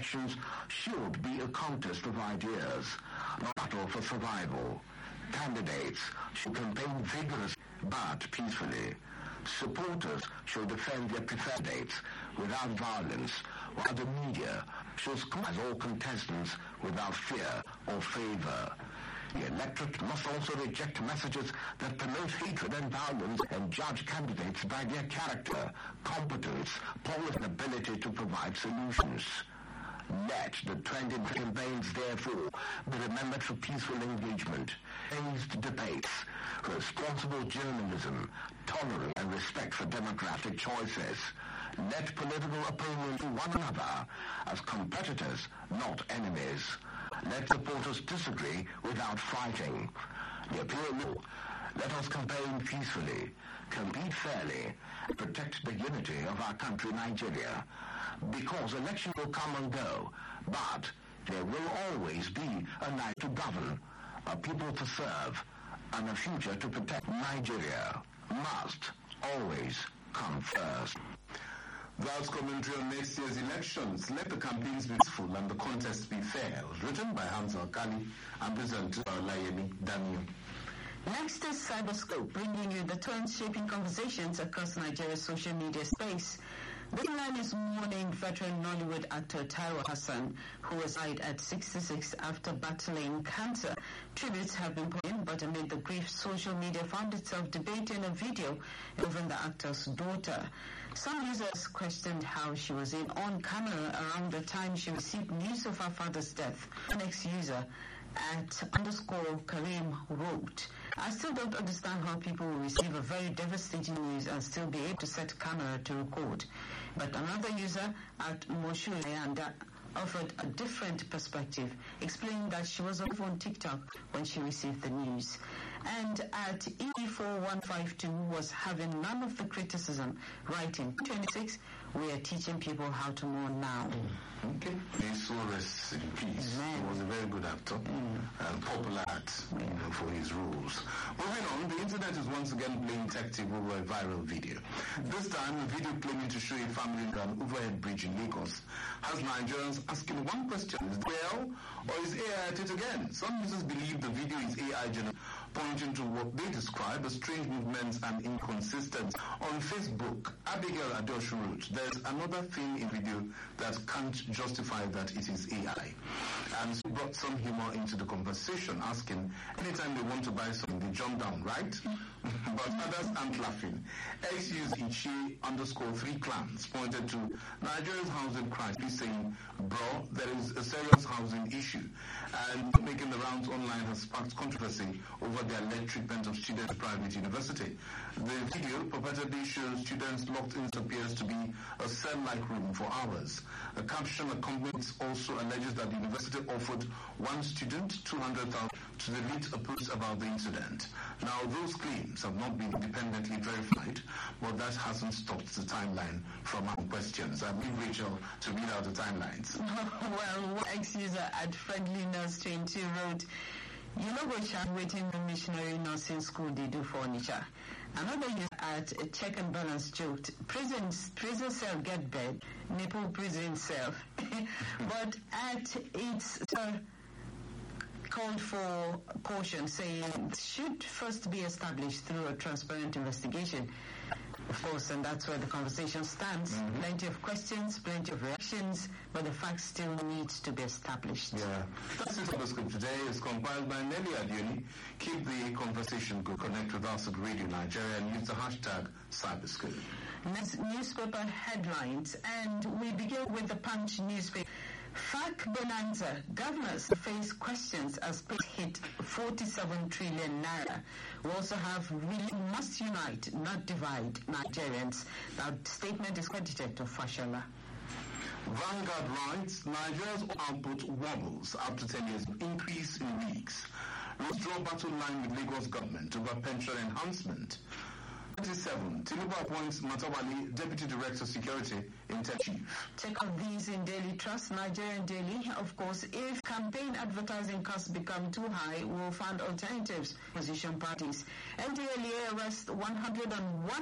elections should be a contest of ideas, not a battle for survival. Candidates should campaign vigorously but peacefully. Supporters should defend their preferred candidates without violence, while the media should scrutinize all contestants without fear or favor. The electorate must also reject messages that promote hatred and violence and judge candidates by their character, competence, policy, and ability to provide solutions. Let the trending campaigns, therefore, be remembered for peaceful engagement, raised debates, responsible journalism, tolerance and respect for democratic choices. Let political opponents see one another as competitors, not enemies. Let supporters disagree without fighting. The appeal: let us campaign peacefully, compete fairly, and protect the unity of our country, Nigeria. Because elections will come and go, but there will always be a night to govern, a people to serve, and a future to protect. Nigeria must always come first. That's commentary on next year's elections. Let the campaigns be peaceful and the contest be fair. It was written by Hamza Alkali and presented by Layemi Daniel. Next is Cyberscope, bringing you the trends shaping conversations across Nigeria's social media space. This line is mourning veteran Nollywood actor Taiwo Hassan, who was died at 66 after battling cancer. Tributes have been put in, but amid the grief, social media found itself debating a video involving the actor's daughter. Some users questioned how she was on camera around the time she received news of her father's death. An ex-user @_Karim wrote, "I still don't understand how people will receive a very devastating news and still be able to set a camera to record." But another user @Moshulayanda offered a different perspective, explaining that she was on TikTok when she received the news. And @E4152 was having none of the criticism, writing, "26, we are teaching people how to mourn now." Okay. May soul rest in peace. He was a very good actor and popular for his roles. Moving on, the internet is once again playing tactic over a viral video. This time, a video claiming to show a family on an overhead bridge in Lagos has Nigerians asking one question: is it real or is AI at it again? Some users believe the video is AI generated, pointing to what they describe as strange movements and inconsistencies. On Facebook, Abigail Adosh wrote, "There's another thing in video that can't justify that it is AI." And so brought some humor into the conversation, asking, anytime they want to buy something, they jump down, right? But others aren't laughing. Ex-user Ichi_3clans pointed to Nigeria's housing crisis, saying, "Bro, there is a serious housing issue." And making the rounds online has sparked controversy over the alleged treatment of students at private university. The video purportedly shows students locked in what appears to be a cell-like room for hours. A caption accompanied also alleges that the university offered one student 200,000 to delete a post about the incident. Now, those claims have not been independently verified, but that hasn't stopped the timeline from asking questions. I believe Rachel to read out the timelines. Well, one ex-user @FriendlyNurse22 wrote, "You know what waiting the missionary nursing school they do for Onitsha." Another user @Check and Balance joked, prison cell get bed, nipple prison cell." But it's called for caution, saying it should first be established through a transparent investigation. Of course, and that's where the conversation stands. Plenty of questions, plenty of reactions, but the facts still need to be established. Yeah. That's it for the scoop today. It's compiled by Nelly Adioni. Keep the conversation good. Connect with us at Radio Nigeria and use the hashtag Cyberscoop. Next, newspaper headlines, and we begin with the Punch newspaper. FAC bonanza. Governors face questions as pay hit 47 trillion naira. We also have "We must unite, not divide Nigerians." That statement is credited to Fashola. Vanguard writes, Nigeria's output wobbles after 10 years of increase in weeks. Let's draw battle line with Lagos government over pension enhancement. 27. Tinubu appoints Matawali Deputy Director Security Intel Chief. Check out these in Daily Trust, Nigerian Daily. Of course, if campaign advertising costs become too high, we'll find alternatives. Opposition parties. NDLEA arrest 101